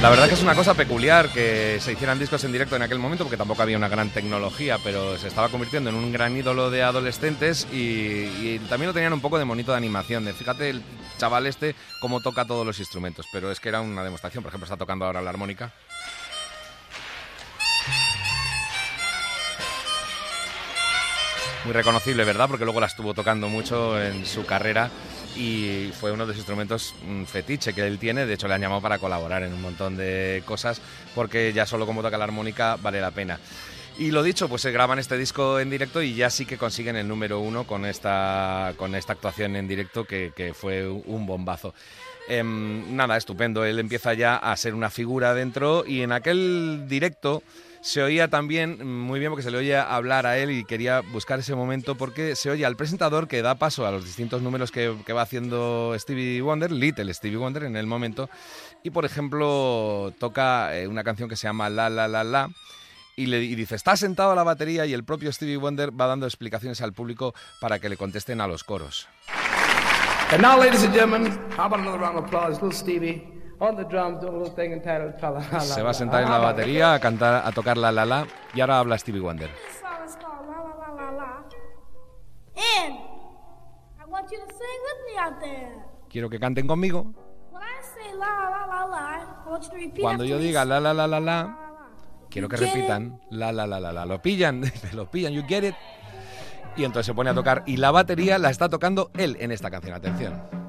La verdad que es una cosa peculiar que se hicieran discos en directo en aquel momento, porque tampoco había una gran tecnología, pero se estaba convirtiendo en un gran ídolo de adolescentes y también lo tenían un poco de monito de animación. Fíjate el chaval este cómo toca todos los instrumentos, pero es que era una demostración. Por ejemplo, está tocando ahora la armónica. Muy reconocible, ¿verdad? Porque luego la estuvo tocando mucho en su carrera y fue uno de los instrumentos fetiche que él tiene. De hecho, le han llamado para colaborar en un montón de cosas porque ya solo como toca la armónica vale la pena. Y lo dicho, pues se graban este disco en directo y ya sí que consiguen el número 1 con esta actuación en directo que fue un bombazo. Nada, estupendo. Él empieza ya a ser una figura dentro y en aquel directo se oía también muy bien, porque se le oía hablar a él y quería buscar ese momento porque se oye al presentador que da paso a los distintos números que va haciendo Stevie Wonder, Little Stevie Wonder en el momento, y por ejemplo toca una canción que se llama La La La La y dice, está sentado a la batería y el propio Stevie Wonder va dando explicaciones al público para que le contesten a los coros. And now, ladies and gentlemen, how about another round of applause, little Stevie on the drums, doing a little thing entitled La La La. Se va a sentar en la batería a tocar La La La y ahora habla Stevie Wonder. This song is called La La La La La. And I want you to sing with me out there. Quiero que canten conmigo. When I say La La La La, I want you to repeat Cuando yo diga La La La La La, quiero que You get repitan La La La La La. Lo pillan, you get it. Y entonces se pone a tocar y la batería la está tocando él en esta canción. Atención.